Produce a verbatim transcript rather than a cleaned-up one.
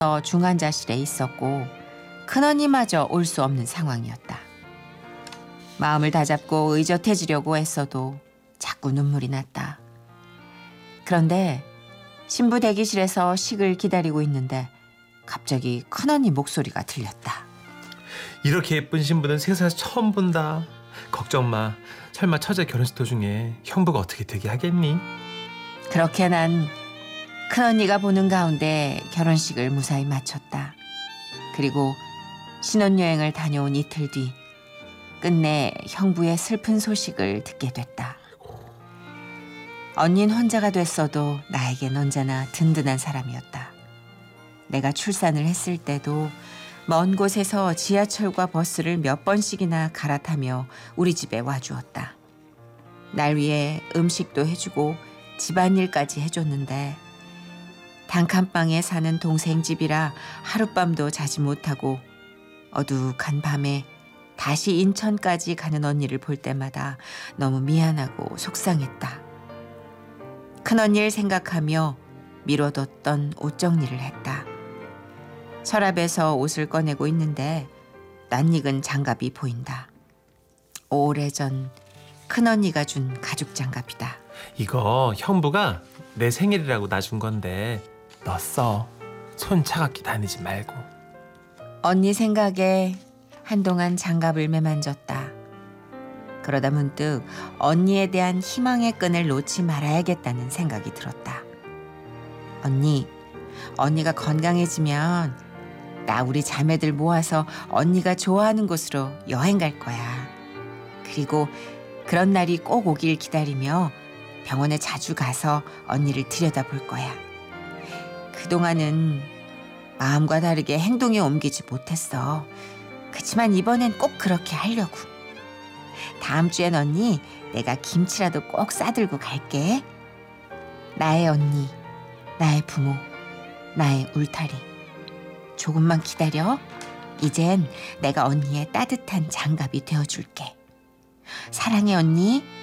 중환자실에 있었고 큰언니마저 올 수 없는 상황이었다. 마음을 다잡고 의젓해지려고 애써도 자꾸 눈물이 났다. 그런데 신부 대기실에서 식을 기다리고 있는데 갑자기 큰언니 목소리가 들렸다. 이렇게 예쁜 신부는 세상에서 처음 본다. 걱정 마. 설마 처제 결혼식 도중에 형부가 어떻게 되게 하겠니? 그렇게 난 큰언니가 보는 가운데 결혼식을 무사히 마쳤다. 그리고 신혼여행을 다녀온 이틀 뒤 끝내 형부의 슬픈 소식을 듣게 됐다. 언닌 혼자가 됐어도 나에겐 언제나 든든한 사람이었다. 내가 출산을 했을 때도 먼 곳에서 지하철과 버스를 몇 번씩이나 갈아타며 우리 집에 와주었다. 날 위해 음식도 해주고 집안일까지 해줬는데 단칸방에 사는 동생 집이라 하룻밤도 자지 못하고 어둑한 밤에 다시 인천까지 가는 언니를 볼 때마다 너무 미안하고 속상했다. 큰언니를 생각하며 미뤄뒀던 옷 정리를 했다. 서랍에서 옷을 꺼내고 있는데 낯익은 장갑이 보인다. 오래전 큰언니가 준 가죽 장갑이다. 이거 형부가 내 생일이라고 놔준 건데 너 써. 손 차갑게 다니지 말고. 언니 생각에 한동안 장갑을 매만졌다. 그러다 문득 언니에 대한 희망의 끈을 놓지 말아야겠다는 생각이 들었다. 언니, 언니가 건강해지면 나 우리 자매들 모아서 언니가 좋아하는 곳으로 여행 갈 거야. 그리고 그런 날이 꼭 오길 기다리며 병원에 자주 가서 언니를 들여다볼 거야. 그동안은 마음과 다르게 행동에 옮기지 못했어. 그치만 이번엔 꼭 그렇게 하려고. 다음 주엔 언니 내가 김치라도 꼭 싸들고 갈게. 나의 언니, 나의 부모, 나의 울타리. 조금만 기다려. 이젠 내가 언니의 따뜻한 장갑이 되어줄게. 사랑해 언니.